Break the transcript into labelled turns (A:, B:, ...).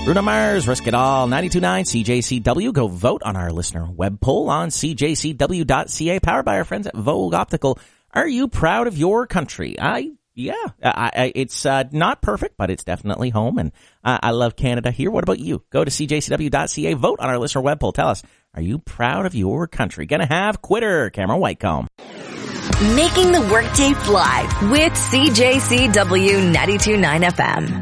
A: Bruno Mars, Risk It All, 92.9 CJCW. Go vote on our listener web poll on cjcw.ca, powered by our friends at Vogue Optical. Are you proud of your country? It's not perfect, but it's definitely home, and I love Canada here. What about you? Go to cjcw.ca, vote on our listener web poll. Tell us, are you proud of your country? Gonna have quitter, Cameron Whitecomb.
B: Making the workday fly with CJCW 92.9 FM.